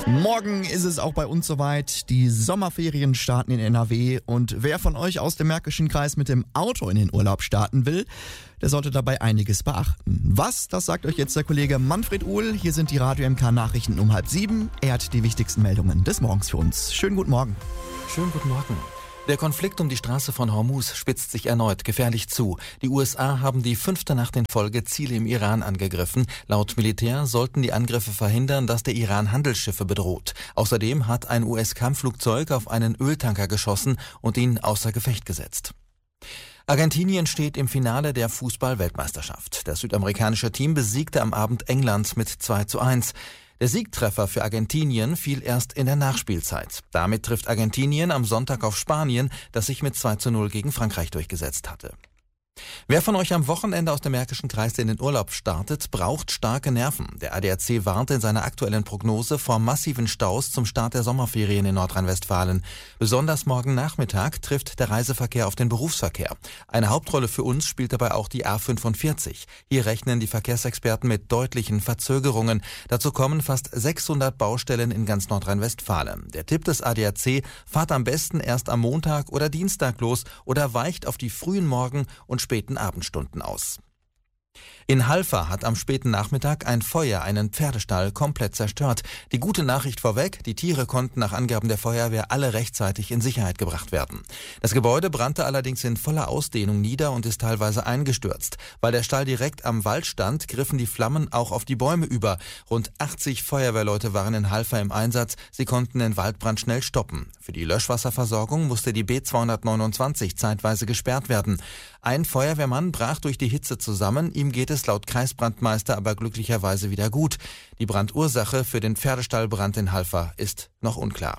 Morgen ist es auch bei uns soweit. Die Sommerferien starten in NRW und wer von euch aus dem Märkischen Kreis mit dem Auto in den Urlaub starten will, der sollte dabei einiges beachten. Was? Das sagt euch jetzt der Kollege Manfred Uhl. Hier sind die Radio MK Nachrichten um 6:30. Er hat die wichtigsten Meldungen des Morgens für uns. Schönen guten Morgen. Schönen guten Morgen. Der Konflikt um die Straße von Hormuz spitzt sich erneut gefährlich zu. Die USA haben die 5. Nacht in Folge Ziele im Iran angegriffen. Laut Militär sollten die Angriffe verhindern, dass der Iran Handelsschiffe bedroht. Außerdem hat ein US-Kampfflugzeug auf einen Öltanker geschossen und ihn außer Gefecht gesetzt. Argentinien steht im Finale der Fußball-Weltmeisterschaft. Das südamerikanische Team besiegte am Abend England mit 2:1. Der Siegtreffer für Argentinien fiel erst in der Nachspielzeit. Damit trifft Argentinien am Sonntag auf Spanien, das sich mit 2:0 gegen Frankreich durchgesetzt hatte. Wer von euch am Wochenende aus dem Märkischen Kreis in den Urlaub startet, braucht starke Nerven. Der ADAC warnt in seiner aktuellen Prognose vor massiven Staus zum Start der Sommerferien in Nordrhein-Westfalen. Besonders morgen Nachmittag trifft der Reiseverkehr auf den Berufsverkehr. Eine Hauptrolle für uns spielt dabei auch die A45. Hier rechnen die Verkehrsexperten mit deutlichen Verzögerungen. Dazu kommen fast 600 Baustellen in ganz Nordrhein-Westfalen. Der Tipp des ADAC: fahrt am besten erst am Montag oder Dienstag los oder weicht auf die frühen Morgen- und späten Abendstunden aus. In Halver hat am späten Nachmittag ein Feuer einen Pferdestall komplett zerstört. Die gute Nachricht vorweg: die Tiere konnten nach Angaben der Feuerwehr alle rechtzeitig in Sicherheit gebracht werden. Das Gebäude brannte allerdings in voller Ausdehnung nieder und ist teilweise eingestürzt. Weil der Stall direkt am Wald stand, griffen die Flammen auch auf die Bäume über. Rund 80 Feuerwehrleute waren in Halver im Einsatz. Sie konnten den Waldbrand schnell stoppen. Für die Löschwasserversorgung musste die B229 zeitweise gesperrt werden. Ein Feuerwehrmann brach durch die Hitze zusammen. Ihm geht es laut Kreisbrandmeister aber glücklicherweise wieder gut. Die Brandursache für den Pferdestallbrand in Halver ist noch unklar.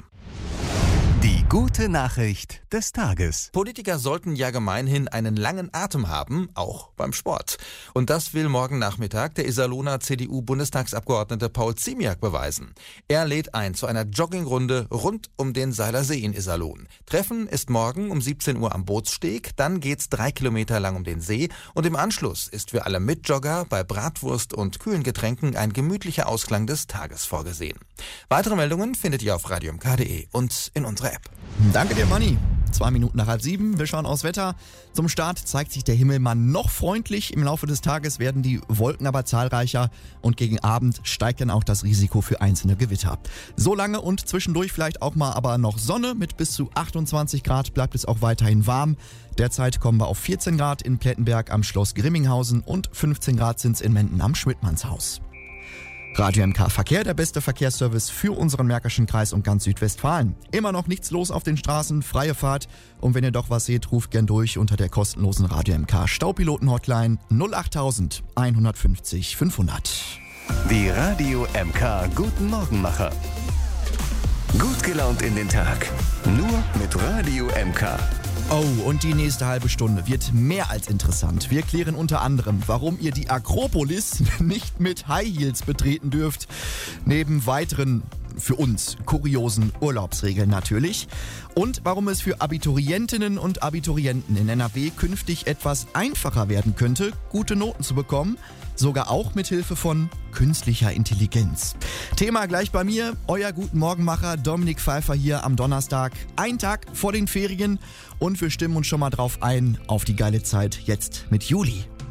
Die gute Nachricht des Tages. Politiker sollten ja gemeinhin einen langen Atem haben, auch beim Sport. Und das will morgen Nachmittag der Iserlohner CDU-Bundestagsabgeordnete Paul Ziemiak beweisen. Er lädt ein zu einer Joggingrunde rund um den Seiler See in Iserlohn. Treffen ist morgen um 17 Uhr am Bootssteg, dann geht's 3 Kilometer lang um den See und im Anschluss ist für alle Mitjogger bei Bratwurst und kühlen Getränken ein gemütlicher Ausklang des Tages vorgesehen. Weitere Meldungen findet ihr auf radiomk.de und in unserer App. Danke dir, Manni. 2 Minuten nach 6:30. Wir schauen aufs Wetter. Zum Start zeigt sich der Himmel mal noch freundlich. Im Laufe des Tages werden die Wolken aber zahlreicher und gegen Abend steigt dann auch das Risiko für einzelne Gewitter. So lange und zwischendurch vielleicht auch mal aber noch Sonne. Mit bis zu 28 Grad bleibt es auch weiterhin warm. Derzeit kommen wir auf 14 Grad in Plettenberg am Schloss Grimminghausen und 15 Grad sind es in Menden am Schmidtmannshaus. Radio MK Verkehr, der beste Verkehrsservice für unseren Märkischen Kreis und ganz Südwestfalen. Immer noch nichts los auf den Straßen, freie Fahrt. Und wenn ihr doch was seht, ruft gern durch unter der kostenlosen Radio MK Staupiloten-Hotline 08000 150 500. Die Radio MK Guten Morgenmacher. Gut gelaunt in den Tag. Nur mit Radio MK. Oh, und die nächste halbe Stunde wird mehr als interessant. Wir klären unter anderem, warum ihr die Akropolis nicht mit High Heels betreten dürft. Neben weiteren, für uns, kuriosen Urlaubsregeln natürlich. Und warum es für Abiturientinnen und Abiturienten in NRW künftig etwas einfacher werden könnte, gute Noten zu bekommen. Sogar auch mit Hilfe von künstlicher Intelligenz. Thema gleich bei mir, euer Guten Morgenmacher Dominik Pfeiffer hier am Donnerstag. Ein Tag vor den Ferien und wir stimmen uns schon mal drauf ein auf die geile Zeit jetzt mit Juli.